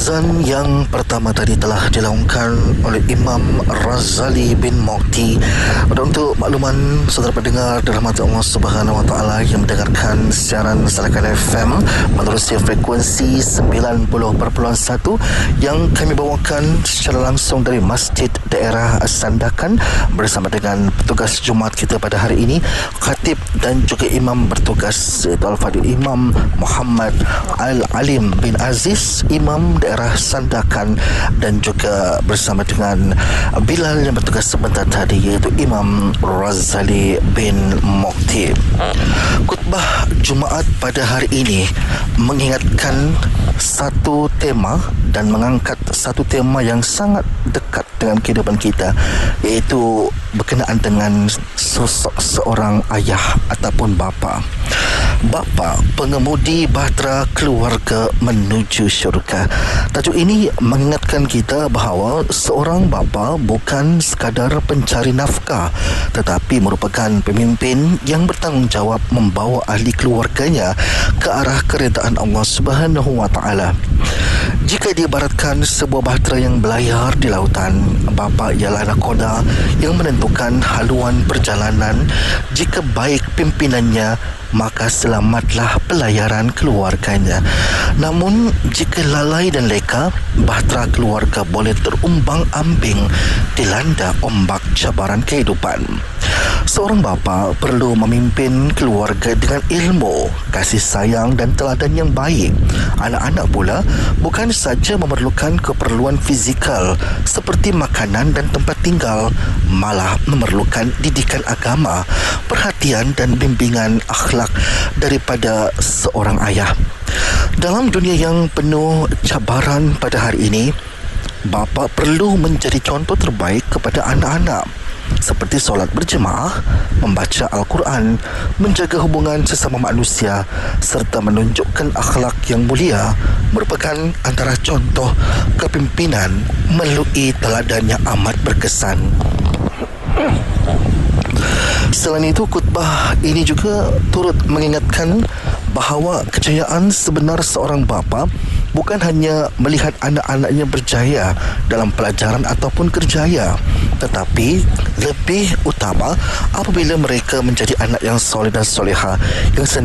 Azan yang pertama tadi telah dilaungkan oleh Imam Razali bin Mokti. Untuk makluman saudara pendengar dirahmati Allah Subhanahu Wa Taala yang mendengarkan siaran Salakan FM menerusi frekuensi 90.1 yang kami bawakan secara langsung dari Masjid Daerah Sandakan bersama dengan petugas Jumaat kita pada hari ini, khatib dan juga imam bertugas, iaitu Al-Fadil Imam Muhammad Al-Alim bin Aziz, Imam Daerah Sandakan, dan juga bersama dengan Bilal yang bertugas sebentar tadi, iaitu Imam Razali bin Mokti. Khutbah Jumaat pada hari ini mengingatkan satu tema dan mengangkat satu tema yang sangat dekat dengan kehidupan kita, iaitu berkenaan dengan sosok seorang ayah ataupun bapa. Bapa, pengemudi bahtera keluarga menuju syurga. Tajuk ini mengingatkan kita bahawa seorang bapa bukan sekadar pencari nafkah, tetapi merupakan pemimpin yang bertanggungjawab membawa ahli keluarganya ke arah keredaan Allah Subhanahu Wa Taala. Jika diibaratkan sebuah bahtera yang berlayar di lautan, bapa ialah nakoda yang menentukan haluan perjalanan. Jika baik pimpinannya, maka selamatlah pelayaran keluarganya. Namun jika lalai dan leka, bahtera keluarga boleh terumbang-ambing dilanda ombak cabaran kehidupan. Seorang bapa perlu memimpin keluarga dengan ilmu, kasih sayang dan teladan yang baik. Anak-anak pula bukan saja memerlukan keperluan fizikal seperti makanan dan tempat tinggal, malah memerlukan didikan agama, perhatian dan bimbingan akhlak daripada seorang ayah. Dalam dunia yang penuh cabaran pada hari ini, bapa perlu menjadi contoh terbaik kepada anak-anak, seperti solat berjemaah, membaca Al-Quran, menjaga hubungan sesama manusia, serta menunjukkan akhlak yang mulia, merupakan antara contoh kepimpinan melalui teladan yang amat berkesan. Selain itu, khutbah ini juga turut mengingatkan bahawa kejayaan sebenar seorang bapa bukan hanya melihat anak-anaknya berjaya dalam pelajaran ataupun kerjaya, tetapi lebih utama apabila mereka menjadi anak yang soleh dan soleha, yang